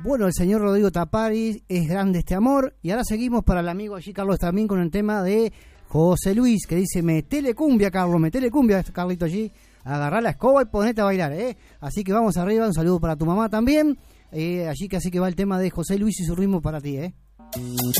Bueno, el señor Rodrigo Tapari, es grande este amor. Y ahora seguimos para el amigo allí, Carlos, también con el tema de José Luis, que dice, metele cumbia, Carlos, metele cumbia, Carlito allí. Agarrá la escoba y ponete a bailar, ¿eh? Así que vamos arriba, un saludo para tu mamá también. Así que va el tema de José Luis y su ritmo para ti, ¿eh?